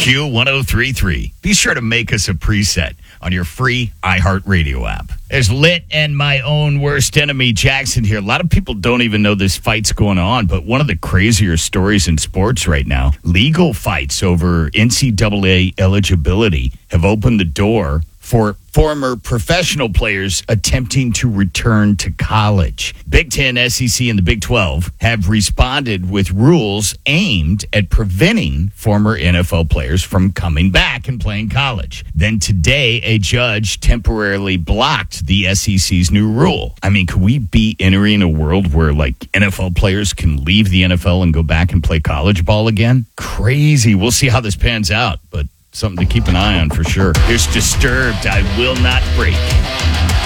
Q1033. Be sure to make us a preset on your free iHeartRadio app. There's Lit and my own worst enemy, Jackson, here. A lot of people don't even know this fight's going on, but one of the crazier stories in sports right now, legal fights over NCAA eligibility have opened the door for former professional players attempting to return to college. Big Ten, SEC, and the Big 12 have responded with rules aimed at preventing former NFL players from coming back and playing college. Then today, a judge temporarily blocked the SEC's new rule. I mean, could we be entering a world where, like, NFL players can leave the NFL and go back and play college ball again? Crazy. We'll see how this pans out, but something to keep an eye on for sure. Here's Disturbed, I Will Not Break.